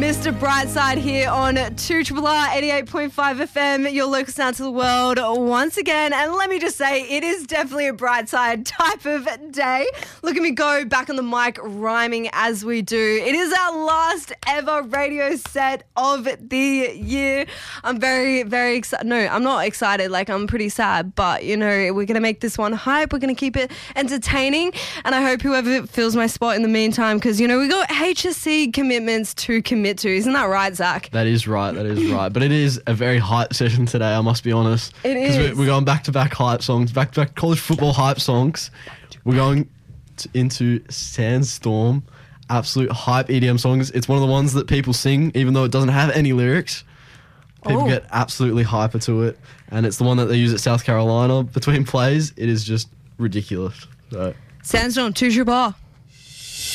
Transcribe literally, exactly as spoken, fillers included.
Mister Brightside here on two R R eighty-eight point five F M, your local sound to the world once again. And let me just say, it is definitely a Brightside type of day. Look at me go back on the mic rhyming as we do. It is our last ever radio set of the year. I'm very, very excited. No, I'm not excited. Like, I'm pretty sad. But, you know, we're going to make this one hype. We're going to keep it entertaining. And I hope whoever fills my spot in the meantime, because, you know, we got H S C commitments to commit to. Isn't that right, Zach? That is right. That is right. But it is a very hype session today, I must be honest. It is. Because we're going back-to-back hype songs, back-to-back college football hype songs. We're going to, into Sandstorm, absolute hype E D M songs. It's one of the ones that people sing, even though it doesn't have any lyrics. People oh. get absolutely hyper to it. And it's the one that they use at South Carolina between plays. It is just ridiculous. So. Sandstorm, two R R.